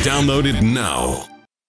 Download it now.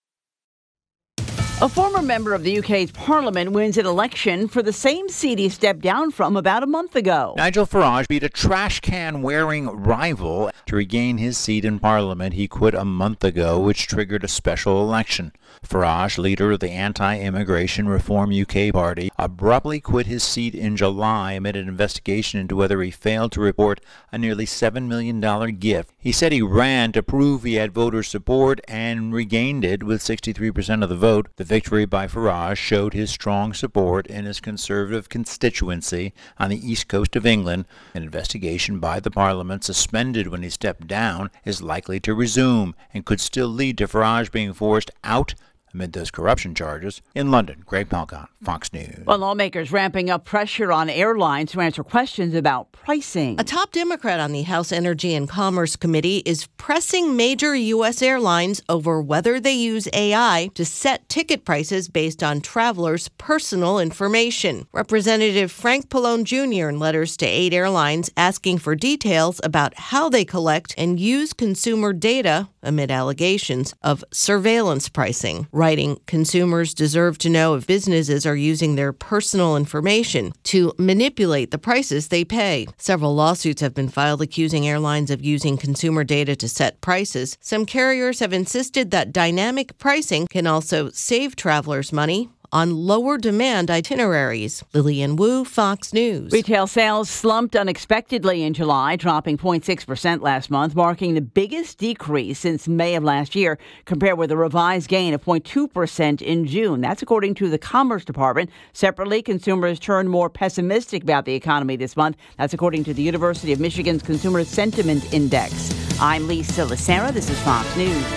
A former member of the UK's Parliament wins an election for the same seat he stepped down from about a month ago. Nigel Farage beat a trash can wearing rival to regain his seat in Parliament. He quit a month ago, which triggered a special election. Farage, leader of the anti-immigration Reform UK party, abruptly quit his seat in July amid an investigation into whether he failed to report a nearly $7 million gift. He said he ran to prove he had voter support and regained it with 63% of the vote. The victory by Farage showed his strong support in his Conservative constituency on the east coast of England. An investigation by the Parliament, suspended when he stepped down, is likely to resume and could still lead to Farage being forced out amid those corruption charges. In London, Greg Palcon, Fox News. Well, lawmakers ramping up pressure on airlines to answer questions about pricing. A top Democrat on the House Energy and Commerce Committee is pressing major U.S. airlines over whether they use AI to set ticket prices based on travelers' personal information. Representative Frank Pallone Jr. in letters to 8 airlines asking for details about how they collect and use consumer data amid allegations of surveillance pricing. Writing, consumers deserve to know if businesses are using their personal information to manipulate the prices they pay. Several lawsuits have been filed accusing airlines of using consumer data to set prices. Some carriers have insisted that dynamic pricing can also save travelers money on lower demand itineraries. Lillian Wu, Fox News. Retail sales slumped unexpectedly in July, dropping 0.6% last month, marking the biggest decrease since May of last year, compared with a revised gain of 0.2% in June. That's according to the Commerce Department. Separately, consumers turned more pessimistic about the economy this month. That's according to the University of Michigan's Consumer Sentiment Index. I'm Lisa Lacera. This is Fox News.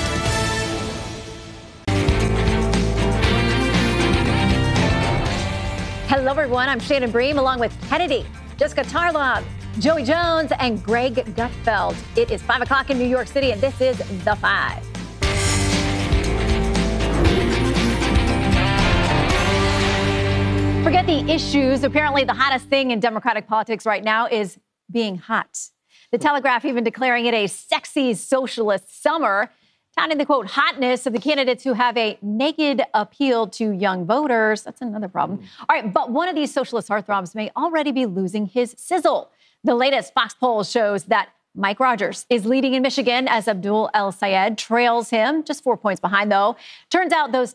Hello, everyone. I'm Shannon Bream, along with Kennedy, Jessica Tarlov, Joey Jones, and Greg Gutfeld. It is 5 o'clock in New York City, and this is The Five. Forget the issues. Apparently, the hottest thing in Democratic politics right now is being hot. The Telegraph even declaring it a sexy socialist summer, touting the, quote, hotness of the candidates who have a naked appeal to young voters. That's another problem. All right, but one of these socialist heartthrobs may already be losing his sizzle. The latest Fox poll shows that Mike Rogers is leading in Michigan as Abdul El Sayed trails him, just 4 points behind, though. Turns out those